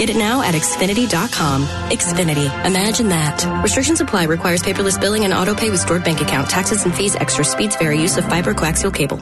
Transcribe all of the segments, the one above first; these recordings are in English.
Get it now at Xfinity.com. Xfinity. Imagine that. Restrictions apply. Requires paperless billing and auto pay with stored bank account. Taxes and fees. Extra speeds vary. Use of fiber coaxial cable.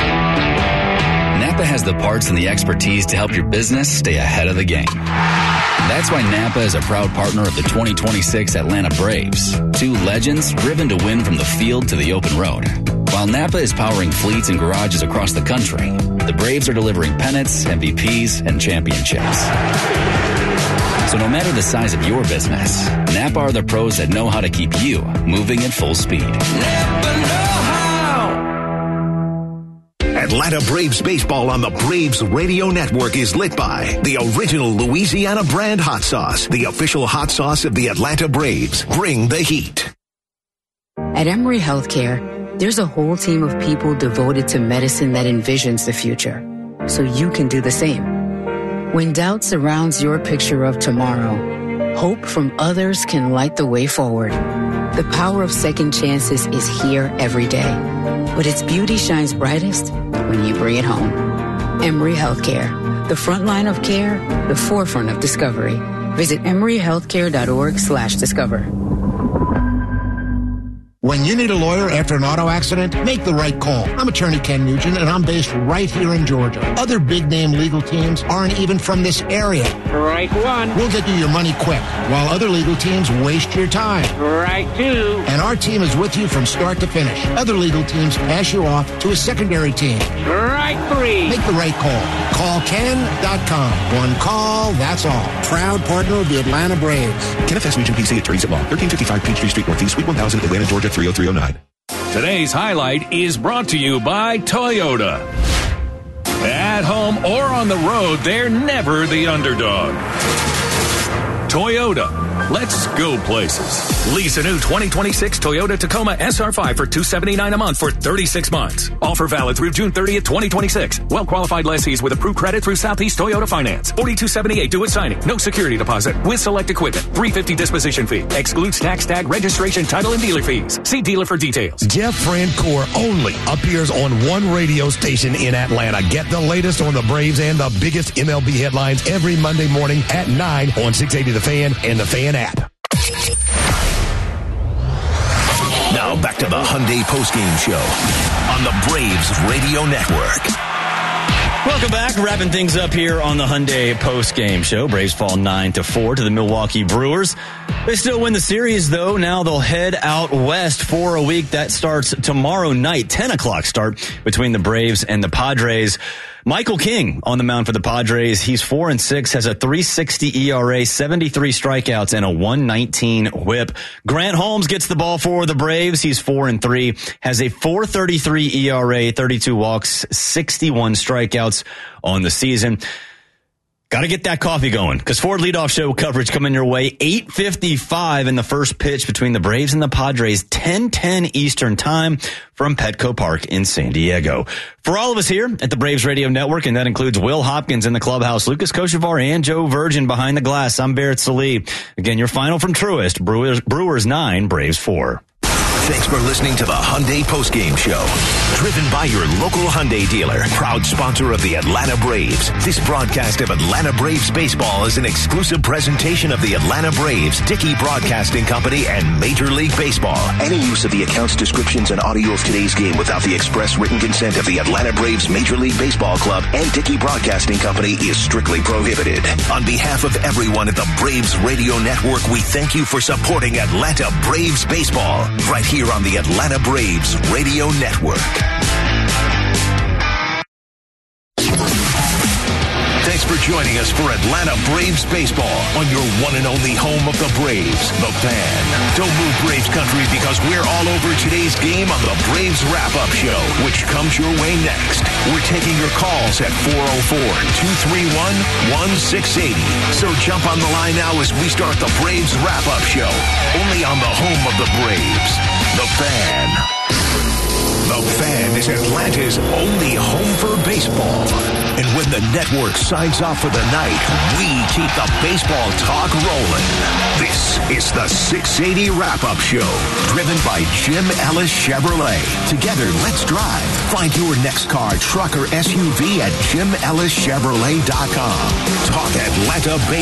Napa has the parts and the expertise to help your business stay ahead of the game. That's why Napa is a proud partner of the 2026 Atlanta Braves. Two legends driven to win from the field to the open road. While Napa is powering fleets and garages across the country, the Braves are delivering pennants, MVPs, and championships. So no matter the size of your business, Napa are the pros that know how to keep you moving at full speed. Napa know-how. Atlanta Braves baseball on the Braves Radio Network is lit by the original Louisiana brand hot sauce, the official hot sauce of the Atlanta Braves. Bring the heat. At Emory Healthcare, there's a whole team of people devoted to medicine that envisions the future, so you can do the same. When doubt surrounds your picture of tomorrow, hope from others can light the way forward. The power of second chances is here every day, but its beauty shines brightest when you bring it home. Emory Healthcare, the front line of care, the forefront of discovery. Visit emoryhealthcare.org/discover. When you need a lawyer after an auto accident, make the right call. I'm attorney Ken Nugent, and I'm based right here in Georgia. Other big-name legal teams aren't even from this area. Right one. We'll get you your money quick, while other legal teams waste your time. Right two. And our team is with you from start to finish. Other legal teams pass you off to a secondary team. Right three. Make the right call. Call Ken.com. One call, that's all. Proud partner of the Atlanta Braves. Kenneth S. Nugent, PC, attorneys at law. 1355 Peachtree Street Northeast, Suite 1000, Atlanta, Georgia, 30309. Today's highlight is brought to you by Toyota. At home or on the road, they're never the underdog. Toyota. Let's go places. Lease a new 2026 Toyota Tacoma SR5 for $279 a month for 36 months. Offer valid through June 30th, 2026. Well-qualified lessees with approved credit through Southeast Toyota Finance. $42.78 due at signing. No security deposit. With select equipment. $350 disposition fee. Excludes tax, tag, registration, title, and dealer fees. See dealer for details. Jeff Francoeur only appears on one radio station in Atlanta. Get the latest on the Braves and the biggest MLB headlines every Monday morning at 9 on 680 The Fan and The Fan app. Now back to the Hyundai postgame show on the Braves Radio Network. Welcome back. Wrapping things up here on the Hyundai postgame show. Braves fall 9-4 to the Milwaukee Brewers. They still win the series, though. Now they'll head out west for a week. That starts tomorrow night, 10 o'clock start between the Braves and the Padres. Michael King on the mound for the Padres. He's 4-6, has a 3.60 ERA, 73 strikeouts, and a 1.19 whip. Grant Holmes gets the ball for the Braves. He's 4-3, has a 4.33 ERA, 32 walks, 61 strikeouts on the season. Got to get that coffee going because Ford Leadoff Show coverage coming your way. 8:55 in the first pitch between the Braves and the Padres. 10:10 Eastern time from Petco Park in San Diego. For all of us here at the Braves Radio Network, and that includes Will Hopkins in the clubhouse, Lucas Kochevar, and Joe Virgin behind the glass, I'm Barrett Sallee. Again, your final from Truist, Brewers 9, Braves 4. Thanks for listening to the Hyundai postgame show. Driven by your local Hyundai dealer, proud sponsor of the Atlanta Braves. This broadcast of Atlanta Braves baseball is an exclusive presentation of the Atlanta Braves, Dickey Broadcasting Company, and Major League Baseball. Any use of the accounts, descriptions, and audio of today's game without the express written consent of the Atlanta Braves Major League Baseball Club and Dickey Broadcasting Company is strictly prohibited. On behalf of everyone at the Braves Radio Network, we thank you for supporting Atlanta Braves baseball. Right here on the Atlanta Braves Radio Network. Thanks for joining us for Atlanta Braves baseball on your one and only home of the Braves, The Fan. Don't move, Braves country, because we're all over today's game on the Braves Wrap-Up Show, which comes your way next. We're taking your calls at 404-231-1680. So jump on the line now as we start the Braves Wrap-Up Show, only on the home of the Braves, The Fan. The Fan is Atlanta's only home for baseball. And when the network signs off for the night, we keep the baseball talk rolling. This is the 680 Wrap-Up Show, driven by Jim Ellis Chevrolet. Together, let's drive. Find your next car, truck, or SUV at JimEllisChevrolet.com. Talk Atlanta baseball.